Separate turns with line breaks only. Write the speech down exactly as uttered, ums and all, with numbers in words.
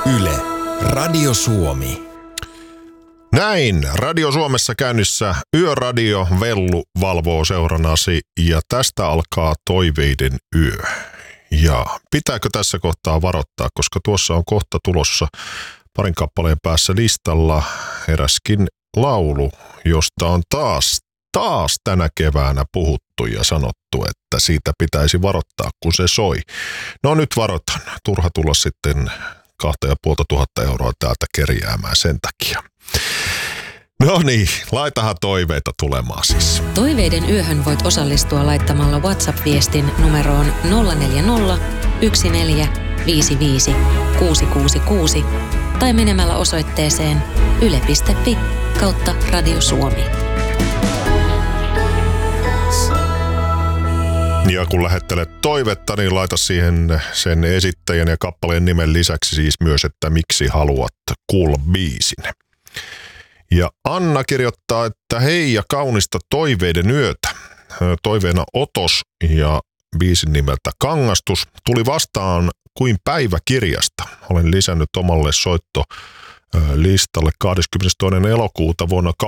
Yle, Radio Suomi.
Näin, Radio Suomessa käynnissä Yöradio, Vellu valvoo seuranasi ja tästä alkaa Toiveiden yö. Ja pitääkö tässä kohtaa varoittaa, koska tuossa on kohta tulossa parin kappaleen päässä listalla eräskin laulu, josta on taas, taas tänä keväänä puhuttu ja sanottu, että siitä pitäisi varoittaa, kun se soi. No nyt varoitan, turha tulla sitten kahta ja puolta tuhatta euroa täältä kerjäämään sen takia. No niin, laitahan toiveita tulemaan siis.
Toiveiden yöhön voit osallistua laittamalla WhatsApp-viestin numeroon nolla neljä nolla, yksi neljä, viisi viisi, kuusi kuusi kuusi tai menemällä osoitteeseen yle piste fi kautta Radio Suomi.
Ja kun lähettelet toivetta, niin laita siihen sen esittäjän ja kappaleen nimen lisäksi siis myös, että miksi haluat kuulla biisin. Ja Anna kirjoittaa, että hei ja kaunista Toiveiden yötä. Toiveena Otos ja biisin nimeltä Kangastus tuli vastaan kuin päiväkirjasta. Olen lisännyt omalle soittolistalle kahdeskymmenestoinen elokuuta vuonna